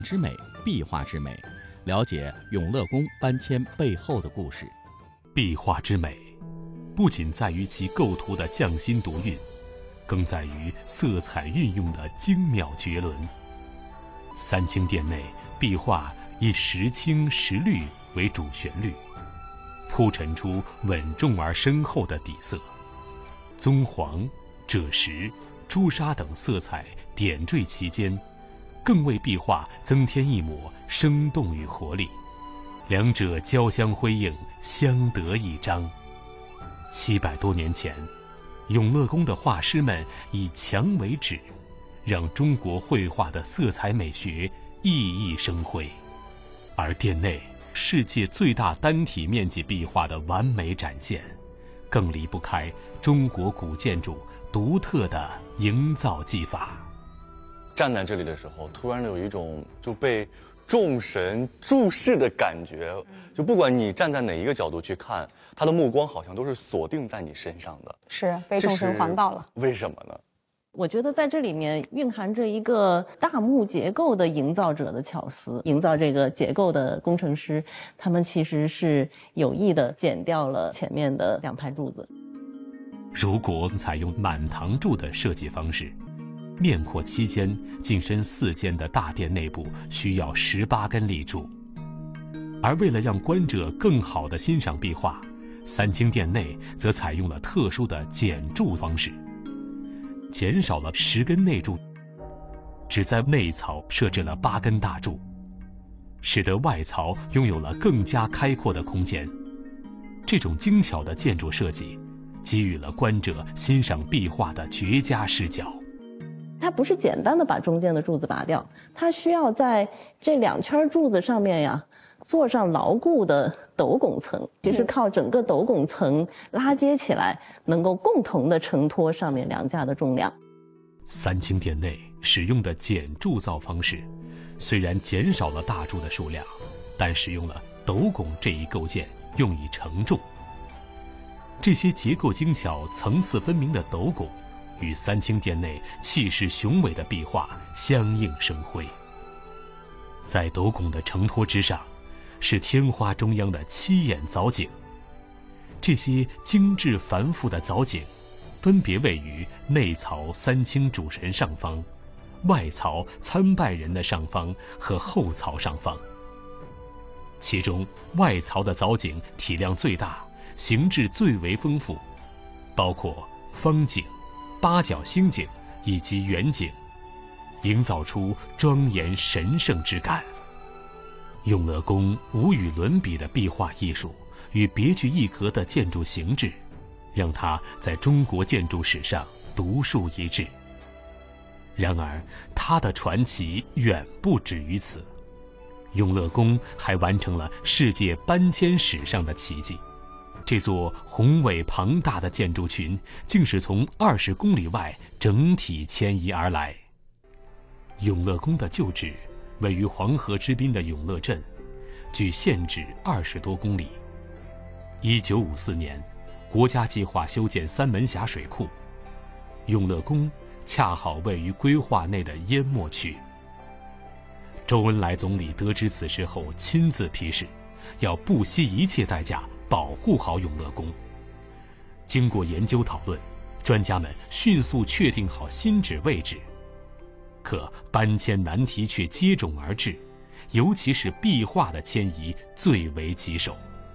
之美、壁画之美，了解永乐宫搬迁背后的故事。 壁画之美，不仅在于其构图的匠心独运，更在于色彩运用的精妙绝伦。三清殿内壁画以石青石绿为主旋律，铺陈出稳重而深厚的底色，棕黄、赭石、朱砂等色彩点缀其间，更为壁画增添一抹生动与活力，两者交相辉映，相得益彰。700多年前，永乐宫的画师们以墙为纸，让中国绘画的色彩美学熠熠生辉。而殿内世界最大单体面积壁画的完美展现，更离不开中国古建筑独特的营造技法。 站在这里的时候，突然有一种就被众神注视的感觉，就不管你站在哪一个角度去看，他的目光好像都是锁定在你身上的， 是被众神环抱了。 为什么呢？ 我觉得在这里面蕴含着一个大幕结构的营造者的巧思，营造这个结构的工程师，他们其实是有意的剪掉了前面的2排柱子。 如果采用满堂柱的设计方式，面阔7间、进深4间的大殿内部需要18根立柱，而为了让观者更好地欣赏壁画，三清殿内则采用了特殊的减柱方式，减少了10根内柱，只在内槽设置了8根大柱，使得外槽拥有了更加开阔的空间。这种精巧的建筑设计，给予了观者欣赏壁画的绝佳视角。 它不是简单的把中间的柱子拔掉，它需要在这2圈柱子上面呀做上牢固的斗拱层，就是靠整个斗拱层拉接起来，能够共同的承托上面2架的重量。 三清殿内使用的减柱造方式，虽然减少了大柱的数量，但使用了斗拱这一构件用以承重。这些结构精巧、层次分明的斗拱，与三清殿内气势雄伟的壁画相映生辉。在斗拱的承托之上，是天花中央的7眼藻井。这些精致繁复的藻井，分别位于内槽三清主神上方、外槽参拜人的上方和后槽上方。其中外槽的藻井体量最大，形制最为丰富，包括方井、8角星井以及圆井，营造出庄严神圣之感。永乐宫无与伦比的壁画艺术与别具一格的建筑形制，让它在中国建筑史上独树一帜。然而，它的传奇远不止于此。永乐宫还完成了世界搬迁史上的奇迹。这座宏伟庞大的建筑群，竟是从20公里外整体迁移而来。永乐宫的旧址位于黄河之滨的永乐镇，距现址20多公里。1954年，国家计划修建三门峡水库，永乐宫恰好位于规划内的淹没区。周恩来总理得知此事后，亲自批示，要不惜一切代价保护好永乐宫。经过研究讨论，专家们迅速确定好新址位置。可搬迁难题却接踵而至，尤其是壁画的迁移最为棘手。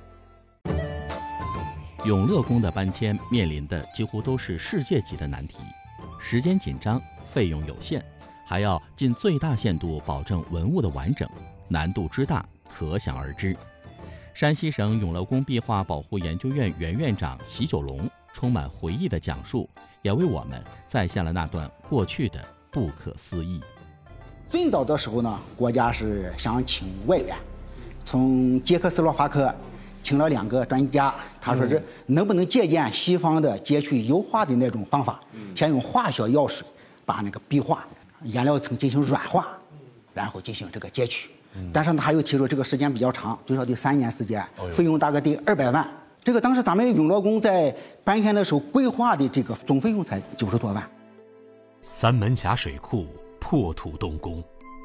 永乐宫的搬迁面临的几乎都是世界级的难题，时间紧张，费用有限，还要尽最大限度保证文物的完整，难度之大可想而知。山西省永乐宫壁画保护研究院原院长席九龙充满回忆的讲述，也为我们再现了那段过去的不可思议。 最早的时候呢，国家是想请外援，从捷克斯洛伐克请了2个专家，他说是能不能借鉴西方的截取油画的那种方法，先用化学药水把那个壁画颜料层进行软化，然后进行这个截取。但是呢，他又提出这个时间比较长，最少得3年时间，费用大概得200万。这个当时咱们永乐宫在搬迁的时候规划的这个总费用才90多万。 三门峡水库破土动工，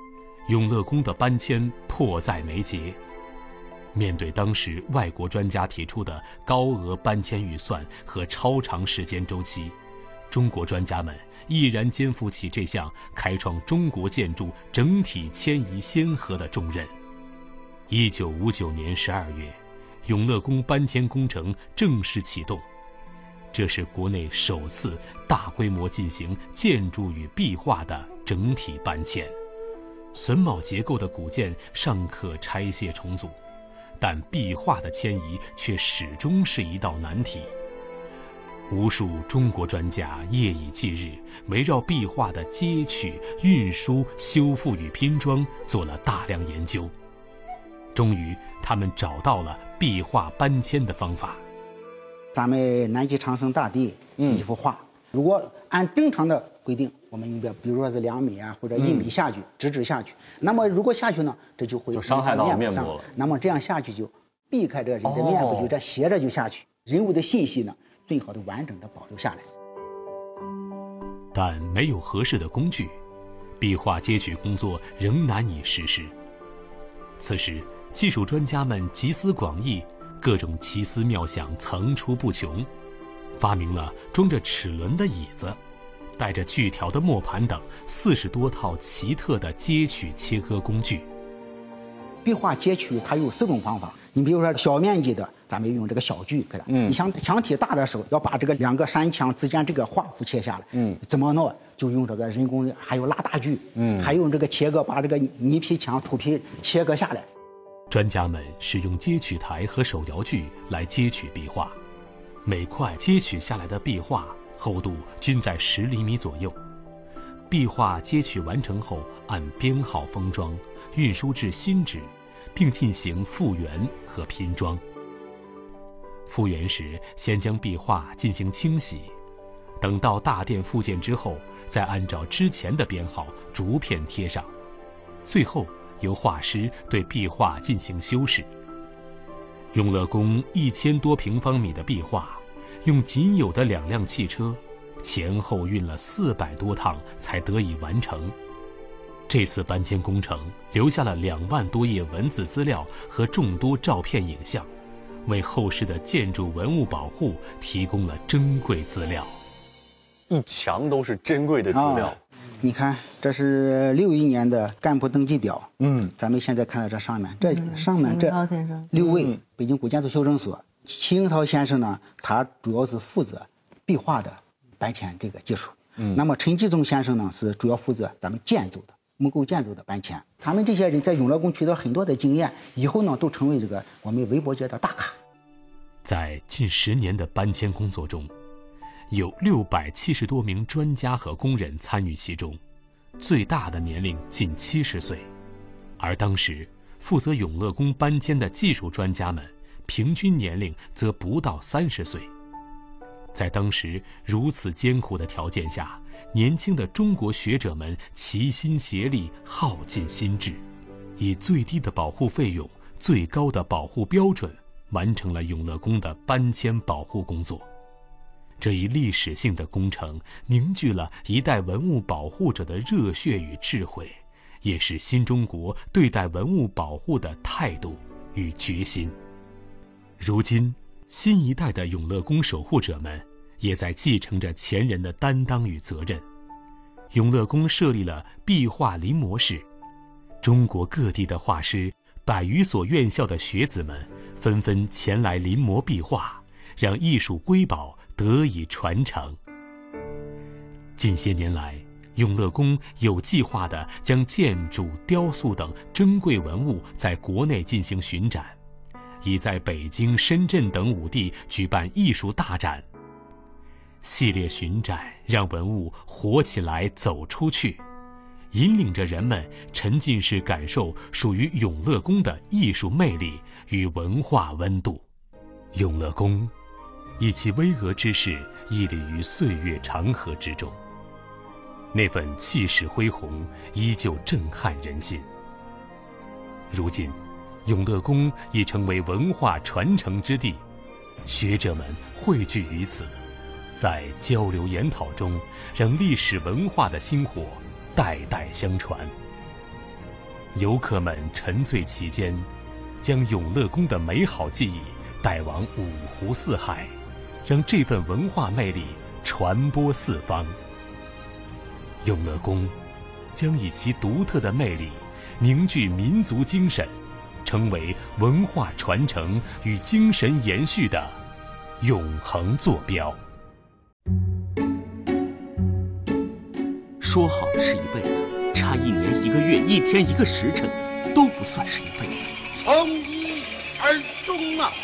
永乐宫的搬迁迫在眉睫。面对当时外国专家提出的高额搬迁预算和超长时间周期，中国专家们毅然肩负起这项开创中国建筑整体迁移先河的重任。1959年12月，永乐宫搬迁工程正式启动，这是国内首次大规模进行建筑与壁画的整体搬迁。榫卯结构的古建尚可拆卸重组，但壁画的迁移却始终是一道难题。无数中国专家夜以继日，围绕壁画的接取、运输、修复与拼装做了大量研究。终于，他们找到了壁画搬迁的方法。 咱们南极长生大帝一幅画，如果按正常的规定，我们应该比如说是2米啊或者1米下去，直直下去。那么如果下去呢，这就会伤害到面部了。 那么这样下去就避开这人的面部，就这斜着就下去，人物的信息呢最好的完整的保留下来。 但没有合适的工具，壁画接取工作仍难以实施。此时，技术专家们集思广益，各种奇思妙想层出不穷，发明了装着齿轮的椅子，带着锯条的磨盘等40多套奇特的接取切割工具。 壁画接取它有4种方法，你比如说小面积的，咱们用这个小锯给它。你想墙体大的时候，要把这个2个山墙之间这个画幅切下来。怎么弄？就用这个人工，还有拉大锯。还用这个切割，把这个泥皮墙、土皮切割下来。 专家们使用接取台和手摇锯来接取壁画，每块接取下来的壁画厚度均在10厘米左右。壁画接取完成后，按编号封装，运输至新址，并进行复原和拼装。复原时，先将壁画进行清洗，等到大殿复建之后，再按照之前的编号逐片贴上，最后由画师对壁画进行修饰。永乐宫1000多平方米的壁画，用仅有的2辆汽车，前后运了400多趟才得以完成。这次搬迁工程留下了2万多页文字资料和众多照片影像，为后世的建筑文物保护提供了珍贵资料。 一墙都是珍贵的资料。 你看，这是61年的干部登记表。咱们现在看到这上面，这上面这6位北京古建筑修正所。齐英涛先生呢，他主要是负责壁画的搬迁这个技术。那么陈继宗先生呢，是主要负责咱们建筑的木构建筑的搬迁。他们这些人在永乐宫取得很多的经验，以后呢都成为这个我们微博界的大咖。 在近10年的搬迁工作中，有670多名专家和工人参与其中，最大的年龄近70岁，而当时负责永乐宫搬迁的技术专家们，平均年龄则不到30岁。在当时如此艰苦的条件下，年轻的中国学者们齐心协力，耗尽心智，以最低的保护费用、最高的保护标准，完成了永乐宫的搬迁保护工作。这一历史性的工程凝聚了一代文物保护者的热血与智慧，也是新中国对待文物保护的态度与决心。如今，新一代的永乐宫守护者们也在继承着前人的担当与责任。永乐宫设立了壁画临摹室，中国各地的画师、100余所院校的学子们纷纷前来临摹壁画，让艺术瑰宝得以传承。近些年来，永乐宫有计划地将建筑、雕塑等珍贵文物在国内进行巡展，已在北京、深圳等5地举办艺术大展。系列巡展让文物活起来、走出去，引领着人们沉浸式感受属于永乐宫的艺术魅力与文化温度。永乐宫以其巍峨之势屹立于岁月长河之中，那份气势恢宏依旧震撼人心。如今，永乐宫已成为文化传承之地，学者们汇聚于此，在交流研讨中，让历史文化的薪火代代相传。 游客们沉醉其间，将永乐宫的美好记忆带往五湖四海，让这份文化魅力传播四方。永乐宫将以其独特的魅力凝聚民族精神，成为文化传承与精神延续的永恒坐标。 说好的是一辈子，差1年1个月1天1个时辰都不算是一辈子。 从一而终啊！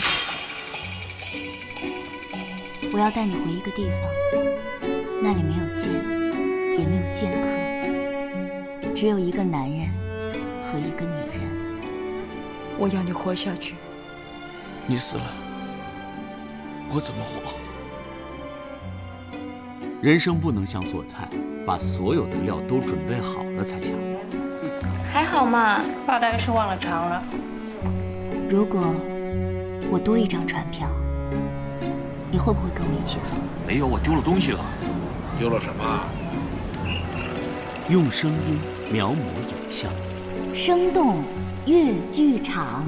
我要带你回一个地方，那里没有剑，也没有剑客，只有一个男人和一个女人。 我要你活下去。 你死了，我怎么活？人生不能像做菜，把所有的料都准备好了才下锅。 还好嘛， 发呆是忘了尝了。 如果我多一张船票，你会不会跟我一起走？ 没有，我丢了东西了。 丢了什么？ 用声音描摹影像， 生动粤剧场。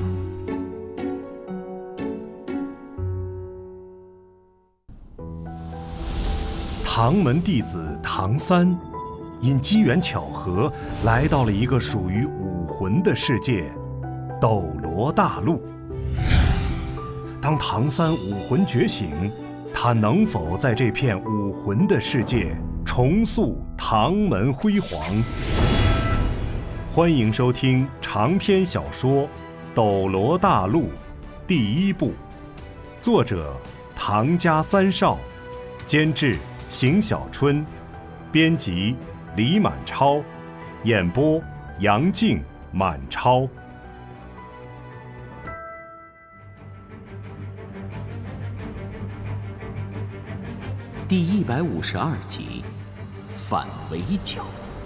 唐门弟子唐三，因机缘巧合来到了一个属于武魂的世界——斗罗大陆。当唐三武魂觉醒，他能否在这片武魂的世界重塑唐门辉煌？欢迎收听长篇小说《斗罗大陆》第1部，作者唐家三少，监制邢小春，编辑李满超，演播杨静、满超。 第152集，反围剿。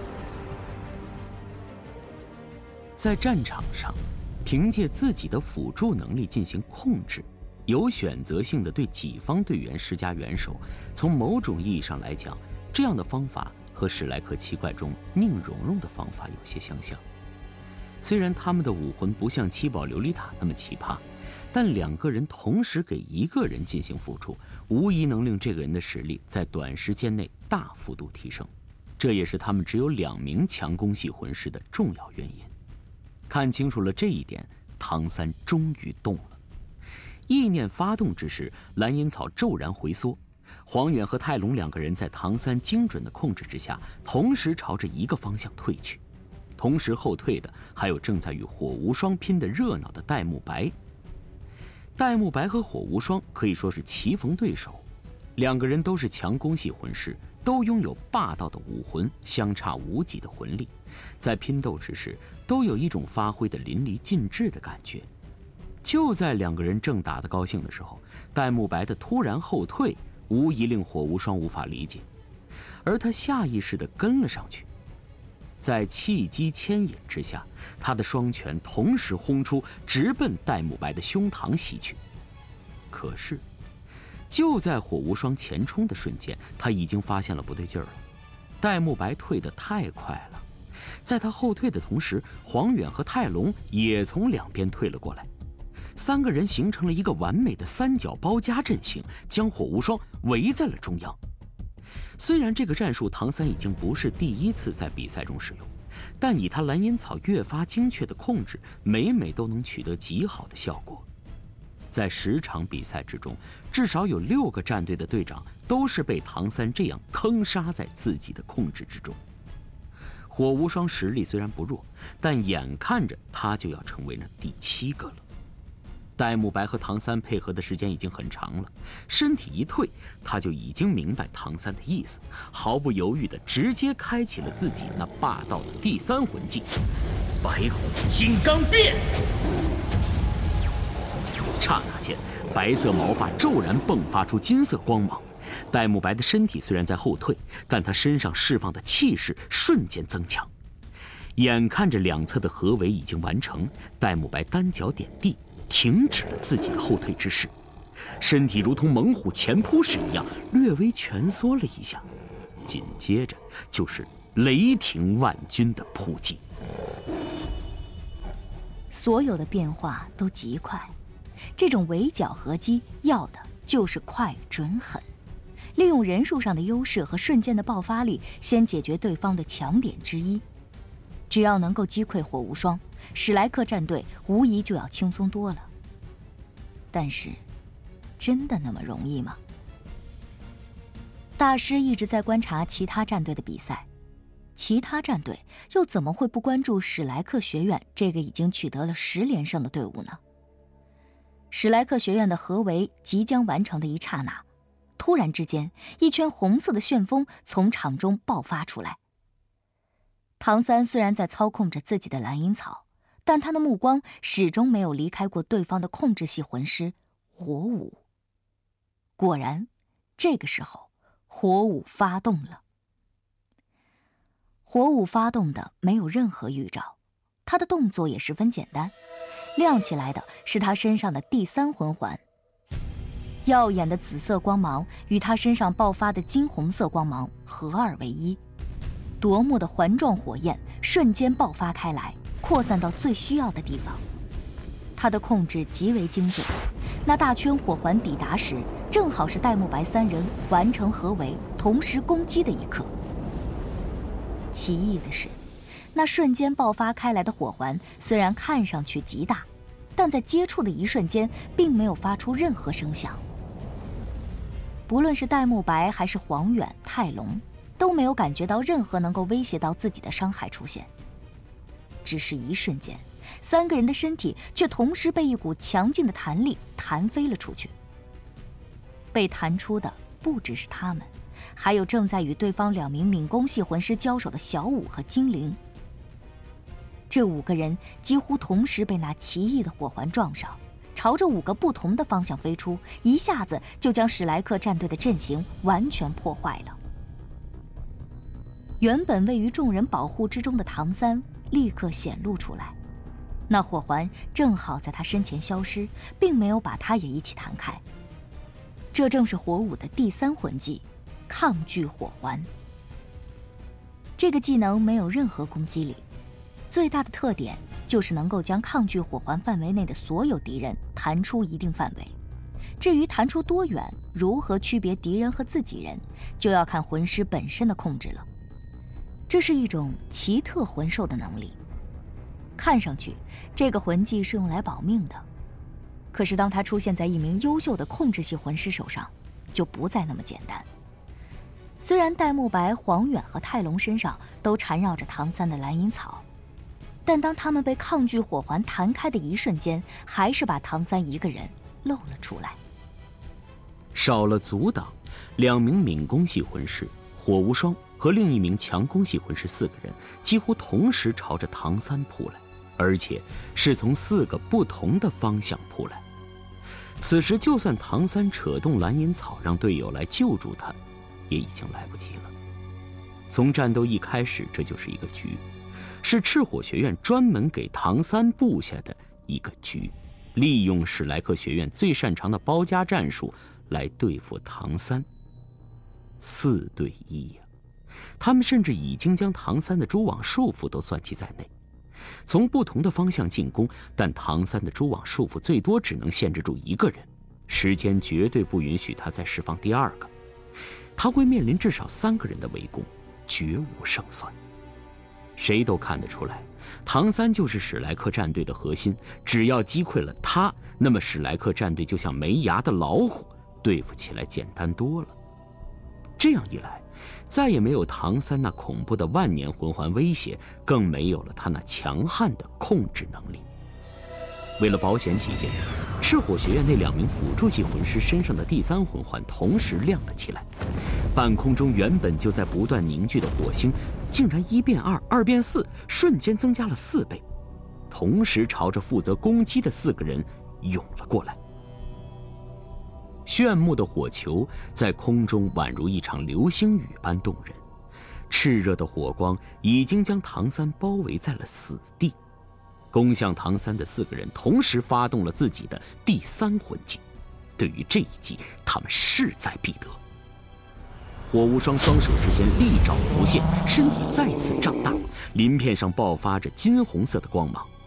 在战场上，凭借自己的辅助能力进行控制，有选择性地对己方队员施加援手。从某种意义上来讲，这样的方法和史莱克七怪中宁荣荣的方法有些相像。虽然他们的武魂不像七宝琉璃塔那么奇葩，但2个人同时给1个人进行辅助，无疑能令这个人的实力在短时间内大幅度提升。这也是他们只有2名强攻系魂师的重要原因。看清楚了这一点，唐三终于动了。意念发动之时，蓝银草骤然回缩，黄远和泰隆2个人在唐三精准的控制之下，同时朝着一个方向退去。同时后退的还有正在与火无双拼得热闹的戴沐白。戴沐白和火无双可以说是棋逢对手，2个人都是强攻系魂师，都拥有霸道的武魂，相差无几的魂力，在拼斗之时都有一种发挥的淋漓尽致的感觉。就在2个人正打得高兴的时候，戴沐白的突然后退无疑令火无双无法理解，而他下意识地跟了上去。在契机牵引之下，他的双拳同时轰出，直奔戴沐白的胸膛袭去。可是就在火无双前冲的瞬间，他已经发现了不对劲儿了。戴沐白退得太快了，在他后退的同时，黄远和泰隆也从2边退了过来，3个人形成了一个完美的3角包夹阵型，将火无双围在了中央。虽然这个战术唐三已经不是第1次在比赛中使用，但以他蓝银草越发精确的控制，每每都能取得极好的效果。在10场比赛之中，至少有6个战队的队长都是被唐三这样坑杀在自己的控制之中。火无双实力虽然不弱，但眼看着他就要成为那第7个了。戴沐白和唐三配合的时间已经很长了，身体一退，他就已经明白唐三的意思，毫不犹豫地直接开启了自己那霸道的第3魂技——白虎金刚变。刹那间，白色毛发骤然迸发出金色光芒。戴沐白的身体虽然在后退，但他身上释放的气势瞬间增强。眼看着2侧的合围已经完成，戴沐白单脚点地，停止了自己的后退之势，身体如同猛虎前扑时一样略微蜷缩了一下，紧接着就是雷霆万钧的扑击。 所有的变化都极快。这种围剿合击要的就是快、准、狠，利用人数上的优势和瞬间的爆发力，先解决对方的强点之一。只要能够击溃火无双，史莱克战队无疑就要轻松多了。但是，真的那么容易吗？大师一直在观察其他战队的比赛，其他战队又怎么会不关注史莱克学院这个已经取得了10连胜的队伍呢？史莱克学院的合围即将完成的一刹那，突然之间，一圈红色的旋风从场中爆发出来。唐三虽然在操控着自己的蓝银草，但他的目光始终没有离开过对方的控制系魂师火舞。果然，这个时候，火舞发动了。火舞发动的没有任何预兆，他的动作也十分简单，亮起来的是他身上的第3魂环。耀眼的紫色光芒与他身上爆发的金红色光芒合二为一，夺目的环状火焰瞬间爆发开来，扩散到最需要的地方。他的控制极为精准，那大圈火环抵达时，正好是戴沐白3人完成合围同时攻击的一刻。奇异的是，那瞬间爆发开来的火环虽然看上去极大，但在接触的一瞬间并没有发出任何声响。不论是戴沐白还是黄远、泰隆，都没有感觉到任何能够威胁到自己的伤害出现。只是一瞬间，3个人的身体却同时被一股强劲的弹力弹飞了出去。被弹出的不只是他们，还有正在与对方2名敏攻系魂师交手的小舞和精灵。这5个人几乎同时被那奇异的火环撞上，朝着5个不同的方向飞出，一下子就将史莱克战队的阵型完全破坏了。原本位于众人保护之中的唐三立刻显露出来，那火环正好在他身前消失，并没有把他也一起弹开。这正是火舞的第3魂技——抗拒火环。这个技能没有任何攻击力，最大的特点就是能够将抗拒火环范围内的所有敌人弹出一定范围。至于弹出多远，如何区别敌人和自己人，就要看魂师本身的控制了。这是一种奇特魂兽的能力，看上去这个魂技是用来保命的，可是当它出现在一名优秀的控制系魂师手上，就不再那么简单。虽然戴沐白、黄远和泰隆身上都缠绕着唐三的蓝银草，但当他们被抗拒火环弹开的一瞬间，还是把唐三一个人露了出来。 少了阻挡，2名敏攻系魂师火无双和另一名强攻系魂师4个人几乎同时朝着唐三扑来，而且是从4个不同的方向扑来。此时就算唐三扯动蓝银草让队友来救助他，也已经来不及了。从战斗一开始，这就是一个局，是赤火学院专门给唐三布下的一个局，利用史莱克学院最擅长的包夹战术来对付唐三。4对1呀！他们甚至已经将唐三的蛛网束缚都算计在内。从不同的方向进攻，但唐三的蛛网束缚最多只能限制住1个人，时间绝对不允许他再释放第2个。他会面临至少3个人的围攻，绝无胜算。谁都看得出来，唐三就是史莱克战队的核心，只要击溃了他，那么史莱克战队就像没牙的老虎，对付起来简单多了。这样一来，再也没有唐三那恐怖的万年魂环威胁，更没有了他那强悍的控制能力。为了保险起见，赤火学院那2名辅助系魂师身上的第3魂环同时亮了起来，半空中原本就在不断凝聚的火星，竟然1变2， 2变4，瞬间增加了4倍，同时朝着负责攻击的4个人涌了过来。炫目的火球在空中宛如一场流星雨般动人，炽热的火光已经将唐三包围在了死地。攻向唐三的4个人同时发动了自己的第3魂技，对于这一击，他们势在必得。火无双双手之间利爪浮现，身体再次胀大，鳞片上爆发着金红色的光芒，